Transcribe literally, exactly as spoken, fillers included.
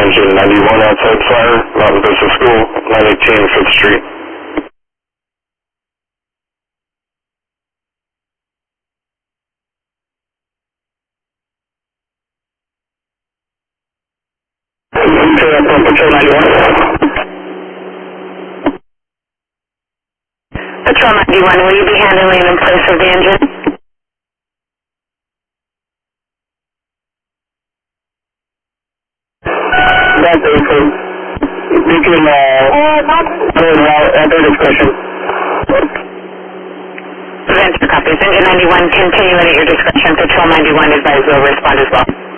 Engine ninety-one outside fire, Mountain Vista School, nine eighteen fifth Street. Patrol ninety-one. Patrol ninety-one, will you be handling in place of the engine? That's okay. You can, uh, go at their discretion. Venture copies. Engine ninety-one, continue at your discretion. Patrol ninety-one advised will respond as well.